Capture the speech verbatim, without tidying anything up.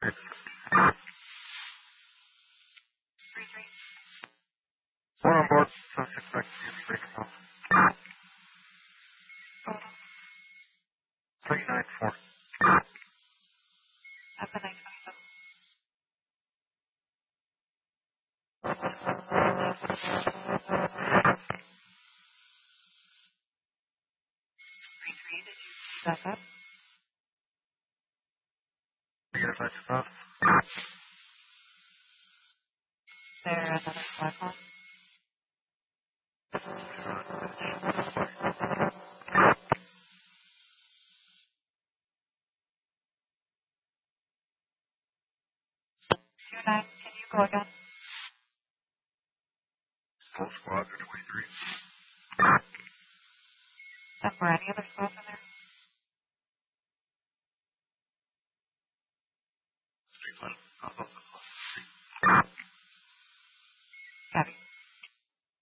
One on board, subject back to you, break off. three nine four. Up the nine twenty-seven. Three three, did you see that up? Negative nine five. There another flag on? Two nine, can you go again? Full squad, twenty-three. And were any other spots in there? Street one. Copy.